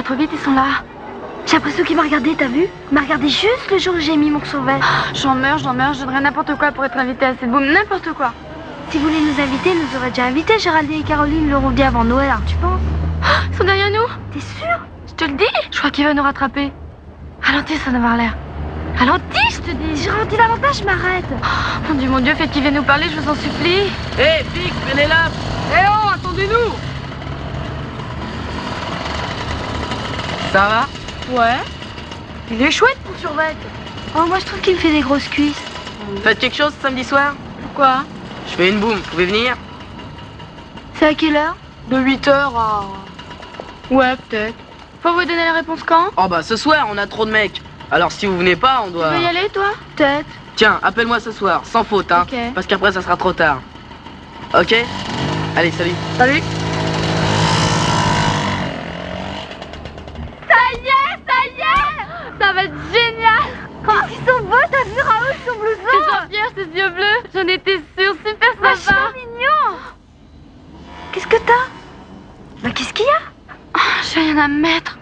pas trop vite, ils sont là. J'ai l'impression qu'il m'a regardé, t'as vu? Il m'a regardé juste le jour où j'ai mis mon survêt. J'en meurs, je donnerais n'importe quoi pour être invitée à cette boum, n'importe quoi. Si vous voulez nous inviter, ils nous auraient déjà invités. Géraldine et Caroline l'auront dit avant Noël, alors tu penses? Ils sont derrière nous. T'es sûr? Je te le dis. Je crois qu'il va nous rattraper. Ralentis, ça d'avoir l'air. Ralentis, je te dis. Je ralentis davantage, je m'arrête. Mon Dieu, faites qu'il vienne nous parler, je vous en supplie. Hé, flic, venez là. Eh oh, attendez-nous. Ça va? Ouais. Il est chouette ton survêt. Oh, moi je trouve qu'il me fait des grosses cuisses. Faites quelque chose samedi soir? Pourquoi? Je fais une boum, vous pouvez venir? C'est à quelle heure? De 8h à... Ouais, peut-être. Faut vous donner la réponse quand? Oh bah ce soir, on a trop de mecs. Alors si vous venez pas, on doit... Tu veux y aller, toi? Peut-être. Tiens, appelle-moi ce soir, sans faute, hein. Ok. Parce qu'après, ça sera trop tard. Ok? Allez, salut. Salut. Ça va être génial! Oh, ils sont beaux, t'as vu Raoul, son blouson? C'est Jean-Pierre, ses yeux bleus. J'en étais sûre, super sympa. Vachement mignon. Qu'est-ce que t'as? Bah qu'est-ce qu'il y a? J'ai rien à me mettre.